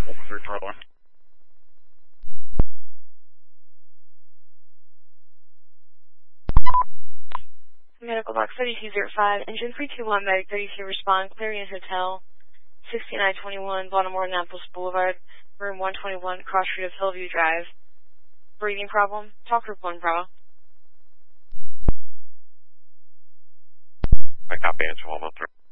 131. Medical box 3205, engine 321, medic 32, respond, Clarion Hotel, 6921, Baltimore Naples Boulevard, room 121, cross street of Hillview Drive. Breathing problem? Talk group 1, Bravo. I copy, answer 113.